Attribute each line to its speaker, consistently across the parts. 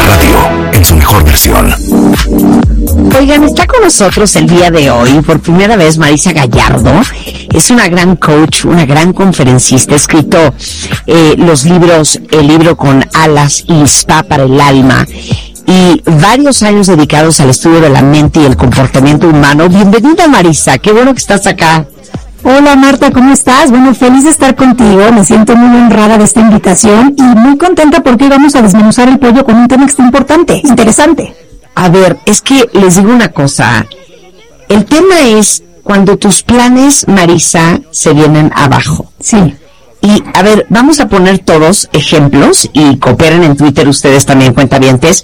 Speaker 1: Radio en su mejor versión.
Speaker 2: Oigan, está con nosotros el día de hoy, por primera vez, Marisa Gallardo. Es una gran coach, una gran conferencista. Ha escrito el libro Con Alas y Spa para el Alma, y varios años dedicados al estudio de la mente y el comportamiento humano. Bienvenida, Marisa, qué bueno que estás acá.
Speaker 3: Hola Marta, ¿cómo estás? Bueno, feliz de estar contigo, me siento muy honrada de esta invitación y muy contenta porque hoy vamos a desmenuzar el pollo con un tema que está importante, interesante.
Speaker 2: A ver, es que les digo una cosa, el tema es cuando tus planes, Marisa, se vienen abajo.
Speaker 3: Sí.
Speaker 2: Y, a ver, vamos a poner todos ejemplos y cooperen en Twitter ustedes también, cuentavientes.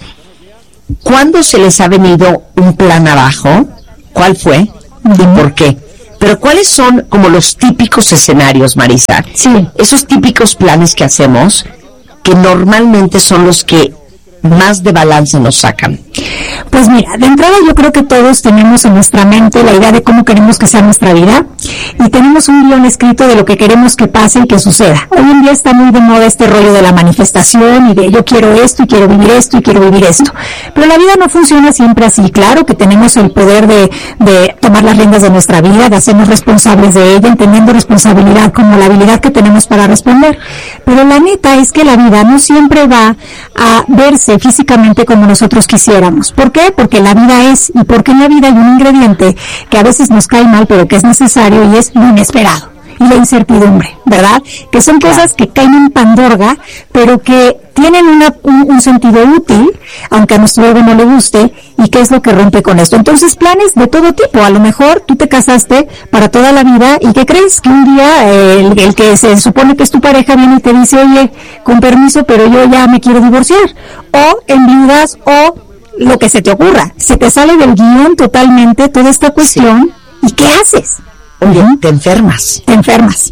Speaker 2: ¿Cuándo se les ha venido un plan abajo? ¿Cuál fue? ¿Y por qué? Pero ¿cuáles son como los típicos escenarios, Marisa?
Speaker 3: Sí.
Speaker 2: Esos típicos planes que hacemos, que normalmente son los que más de balance nos sacan.
Speaker 3: Pues mira, de entrada yo creo que todos tenemos en nuestra mente la idea de cómo queremos que sea nuestra vida y tenemos un guión escrito de lo que queremos que pase y que suceda. Hoy en día está muy de moda este rollo de la manifestación y de yo quiero esto y quiero vivir esto y quiero vivir esto. Pero la vida no funciona siempre así. Claro que tenemos el poder de tomar las riendas de nuestra vida, de hacernos responsables de ella, entendiendo responsabilidad como la habilidad que tenemos para responder. Pero la neta es que la vida no siempre va a verse físicamente como nosotros quisiéramos. ¿Por qué? Porque la vida es, y porque en la vida hay un ingrediente que a veces nos cae mal, pero que es necesario, y es lo inesperado y la incertidumbre, ¿verdad? Que son cosas que caen en pandorga, pero que tienen un sentido útil, aunque a nuestro ego no le guste, y qué es lo que rompe con esto. Entonces, planes de todo tipo. A lo mejor tú te casaste para toda la vida, y ¿qué crees? Que un día el que se supone que es tu pareja viene y te dice, oye, con permiso, pero yo ya me quiero divorciar. O enviudas, o lo que se te ocurra. Se te sale del guión totalmente toda esta cuestión, ¿y qué haces?
Speaker 2: Oye, te enfermas.
Speaker 3: Te enfermas.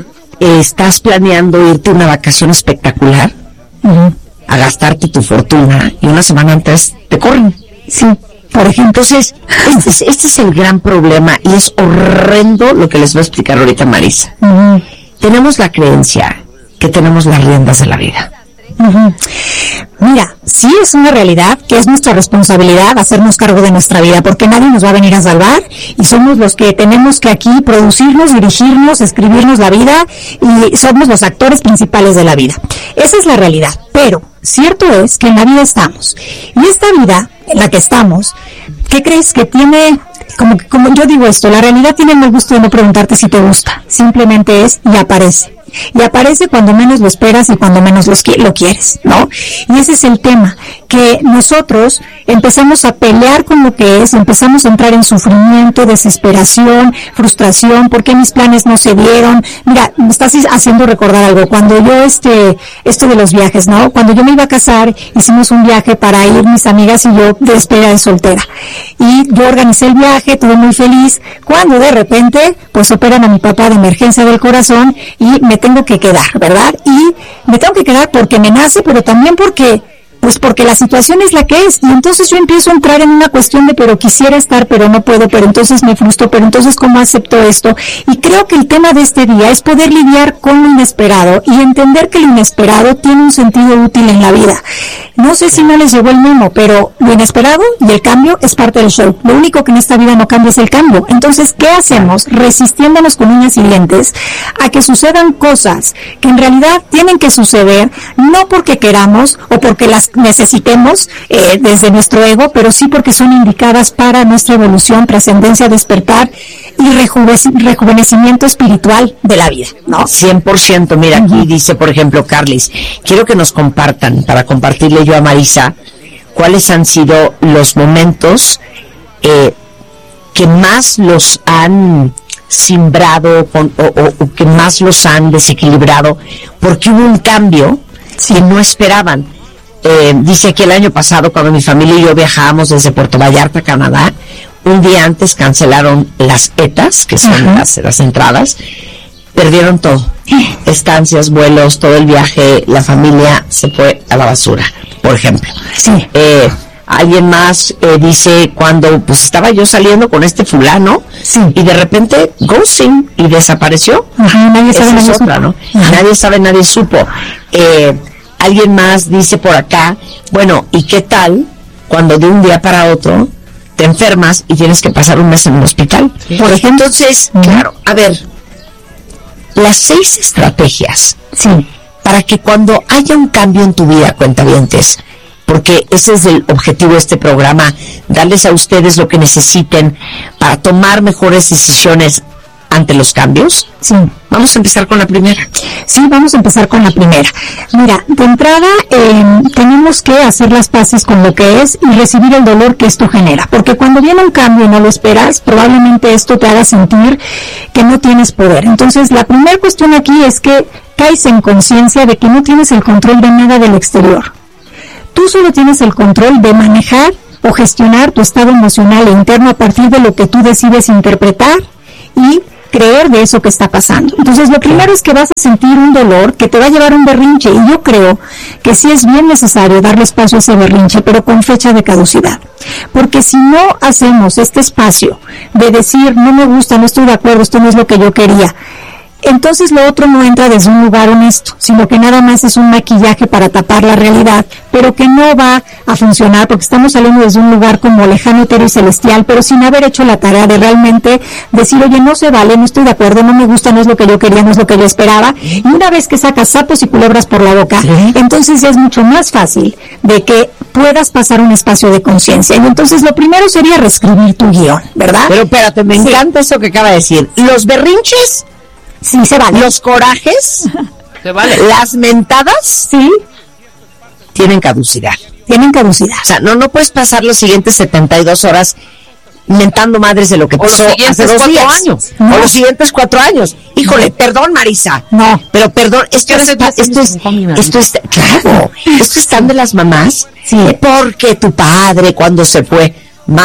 Speaker 2: Estás planeando irte a una vacación espectacular, a gastarte tu fortuna, y una semana antes te corren.
Speaker 3: Sí, por ejemplo.
Speaker 2: Entonces, este es el gran problema, y es horrendo lo que les voy a explicar ahorita, Marisa. Tenemos la creencia que tenemos las riendas de la vida.
Speaker 3: Mira, sí es una realidad que es nuestra responsabilidad hacernos cargo de nuestra vida, porque nadie nos va a venir a salvar y somos los que tenemos que aquí producirnos, dirigirnos, escribirnos la vida, y somos los actores principales de la vida. Esa es la realidad, pero cierto es que en la vida estamos, y esta vida en la que estamos, ¿qué crees que tiene? Como yo digo esto, la realidad tiene el mal gusto de no preguntarte si te gusta, simplemente es y aparece. Y aparece cuando menos lo esperas y cuando menos lo quieres, ¿no? Y ese es el tema, que nosotros empezamos a pelear con lo que es, empezamos a entrar en sufrimiento, desesperación, frustración, ¿por qué mis planes no se dieron? Mira, me estás haciendo recordar algo, cuando yo esto de los viajes, ¿no? Cuando yo me iba a casar, hicimos un viaje para ir mis amigas y yo de despedida de soltera. Y yo organicé el viaje, estuve muy feliz, cuando de repente, pues operan a mi papá de emergencia del corazón y me tengo que quedar, ¿verdad? Y me tengo que quedar porque me nace, pero también porque la situación es la que es, y entonces yo empiezo a entrar en una cuestión de pero quisiera estar, pero no puedo, pero entonces me frustro, pero entonces ¿cómo acepto esto? Y creo que el tema de este día es poder lidiar con lo inesperado y entender que lo inesperado tiene un sentido útil en la vida. No sé si no les llegó el memo, pero lo inesperado y el cambio es parte del show. Lo único que en esta vida no cambia es el cambio. Entonces, ¿qué hacemos? Resistiéndonos con uñas y dientes a que sucedan cosas que en realidad tienen que suceder, no porque queramos o porque las necesitemos desde nuestro ego, pero sí porque son indicadas para nuestra evolución, trascendencia, despertar y rejuvenecimiento espiritual de la vida, ¿no?
Speaker 2: 100%. Mira, aquí dice, por ejemplo, Carlis, quiero que nos compartan, para compartirle yo a Marisa, cuáles han sido los momentos que más los han simbrado o que más los han desequilibrado, porque hubo un cambio que no esperaban. Dice aquí, el año pasado, cuando mi familia y yo viajábamos desde Puerto Vallarta, Canadá, un día antes cancelaron las ETAs, que son las entradas, perdieron todo, estancias, vuelos, todo el viaje, la familia se fue a la basura, por ejemplo.
Speaker 3: Sí.
Speaker 2: Alguien más dice, cuando pues estaba yo saliendo con este fulano,
Speaker 3: sí,
Speaker 2: y de repente ghosting, y desapareció.
Speaker 3: Nadie sabe, nadie supo.
Speaker 2: ¿No? Nadie sabe, nadie supo. Alguien más dice por acá, bueno, ¿y qué tal cuando de un día para otro te enfermas y tienes que pasar un mes en un hospital? Por ejemplo, entonces, claro, a ver, las 6 estrategias para que cuando haya un cambio en tu vida, cuentavientes, porque ese es el objetivo de este programa, darles a ustedes lo que necesiten para tomar mejores decisiones ante los cambios.
Speaker 3: Sí.
Speaker 2: Vamos a empezar con la primera.
Speaker 3: Sí, vamos a empezar con la primera. Mira, de entrada tenemos que hacer las paces con lo que es y recibir el dolor que esto genera, porque cuando viene un cambio y no lo esperas, probablemente esto te haga sentir que no tienes poder. Entonces, la primera cuestión aquí es que caes en conciencia de que no tienes el control de nada del exterior. Tú solo tienes el control de manejar o gestionar tu estado emocional e interno a partir de lo que tú decides interpretar y creer de eso que está pasando. Entonces, lo primero es que vas a sentir un dolor que te va a llevar a un berrinche, y yo creo que sí es bien necesario darle espacio a ese berrinche, pero con fecha de caducidad. Porque si no hacemos este espacio de decir, no me gusta, no estoy de acuerdo, esto no es lo que yo quería, entonces lo otro no entra desde un lugar honesto, sino que nada más es un maquillaje para tapar la realidad, pero que no va a funcionar porque estamos saliendo desde un lugar como lejano, etéreo y celestial, pero sin haber hecho la tarea de realmente decir, oye, no se vale, no estoy de acuerdo, no me gusta, no es lo que yo quería, no es lo que yo esperaba. Y una vez que sacas sapos y culebras por la boca, entonces ya es mucho más fácil de que puedas pasar un espacio de conciencia. Y entonces lo primero sería reescribir tu guión, ¿verdad?
Speaker 2: Pero espérate, me encanta eso que acaba de decir. Los berrinches,
Speaker 3: sí, se vale.
Speaker 2: Los corajes,
Speaker 4: se vale.
Speaker 2: Las mentadas,
Speaker 3: sí,
Speaker 2: tienen caducidad.
Speaker 3: Tienen caducidad.
Speaker 2: O sea, no puedes pasar las siguientes 72 horas mentando madres de lo que pasó hace 2 días. O los siguientes 4 años. Híjole, perdón, Marisa.
Speaker 3: No.
Speaker 2: Pero perdón, esto es tan de las mamás.
Speaker 3: Sí.
Speaker 2: Porque tu padre cuando se fue,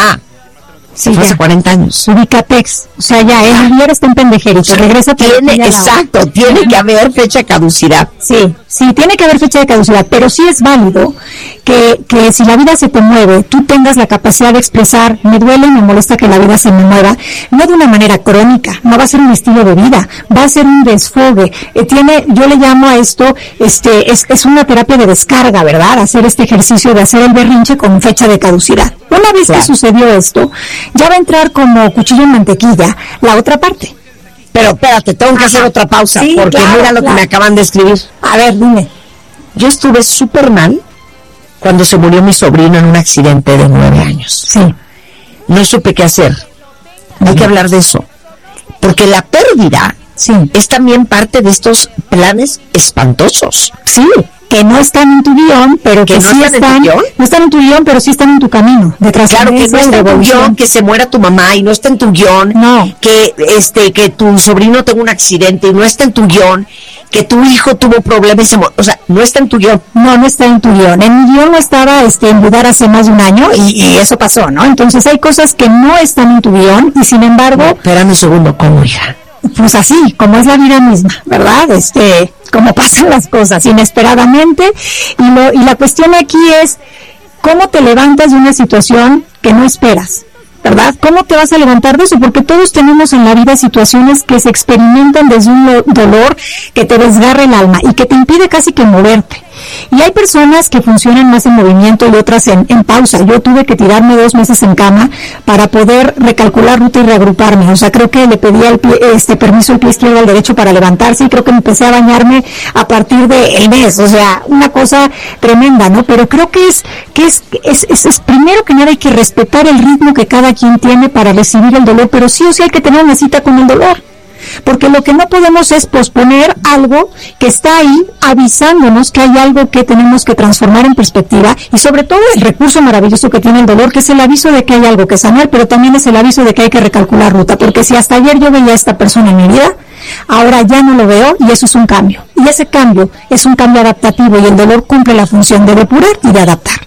Speaker 2: se fue hace 40 años.
Speaker 3: Ubicatex, o sea, ya, el está en pendejerito, regresa.
Speaker 2: Tiene que haber fecha de caducidad.
Speaker 3: Sí, tiene que haber fecha de caducidad, pero sí es válido que si la vida se te mueve, tú tengas la capacidad de expresar, me duele y me molesta que la vida se me mueva, no de una manera crónica, no va a ser un estilo de vida, va a ser un desfogue. Yo le llamo a esto, es una terapia de descarga, ¿verdad? Hacer este ejercicio de hacer el berrinche con fecha de caducidad. Una vez que sucedió esto, ya va a entrar como cuchillo en mantequilla la otra parte.
Speaker 2: Pero espérate, tengo que hacer otra pausa, porque mira lo que me acaban de escribir.
Speaker 3: A ver, dime.
Speaker 2: Yo estuve súper mal cuando se murió mi sobrino en un accidente de 9 años.
Speaker 3: Sí.
Speaker 2: No supe qué hacer. Hay que hablar de eso. Porque la pérdida es también parte de estos planes espantosos.
Speaker 3: Sí, que no están en tu guión, pero que sí están, no están en tu guión, pero sí están en tu camino.
Speaker 2: Claro, que no está en tu guión que se muera tu mamá, y no está en tu guión que tu sobrino tenga un accidente, y no está en tu guión que tu hijo tuvo problemas y se murió. O sea, no está en tu guión.
Speaker 3: No está en tu guión. En mi guión no estaba enviudar hace más de un año y eso pasó, ¿no? Entonces hay cosas que no están en tu guión y sin embargo...
Speaker 2: Espérame un segundo, ¿cómo, hija?
Speaker 3: Pues así, como es la vida misma, ¿verdad? Como pasan las cosas inesperadamente, y la cuestión aquí es cómo te levantas de una situación que no esperas, ¿verdad? ¿Cómo te vas a levantar de eso? Porque todos tenemos en la vida situaciones que se experimentan desde un dolor que te desgarra el alma y que te impide casi que moverte. Y hay personas que funcionan más en movimiento y otras en pausa. Yo tuve que tirarme 2 meses en cama para poder recalcular ruta y reagruparme. O sea, creo que le pedía permiso al pie izquierdo al derecho para levantarse, y creo que empecé a bañarme a partir del mes. O sea, una cosa tremenda, ¿no? Pero creo que es primero que nada hay que respetar el ritmo que cada quien tiene para recibir el dolor, pero sí o sí hay que tener una cita con el dolor. Porque lo que no podemos es posponer algo que está ahí avisándonos que hay algo que tenemos que transformar en perspectiva, y sobre todo el recurso maravilloso que tiene el dolor, que es el aviso de que hay algo que sanar, pero también es el aviso de que hay que recalcular ruta, porque si hasta ayer yo veía a esta persona en mi vida, ahora ya no lo veo, y eso es un cambio, y ese cambio es un cambio adaptativo, y el dolor cumple la función de depurar y de adaptar.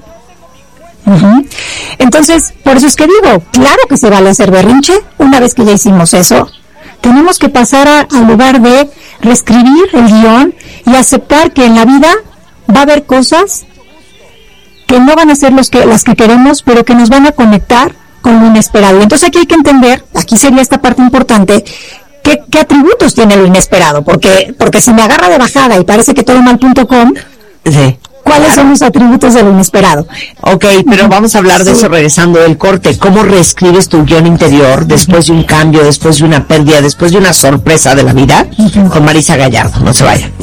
Speaker 3: Entonces, por eso es que digo, claro que se vale hacer berrinche. Una vez que ya hicimos eso, tenemos que pasar al lugar de reescribir el guión y aceptar que en la vida va a haber cosas que no van a ser las que queremos, pero que nos van a conectar con lo inesperado. Y entonces aquí hay que entender, aquí sería esta parte importante, ¿qué atributos tiene lo inesperado? Porque si me agarra de bajada y parece que todo mal.com,
Speaker 2: Sí.
Speaker 3: ¿Cuáles son los atributos de lo inesperado?
Speaker 2: Ok, pero vamos a hablar de eso regresando del corte. ¿Cómo reescribes tu guión interior después de un cambio, después de una pérdida, después de una sorpresa de la vida? Con Marisa Gallardo. No se vayan.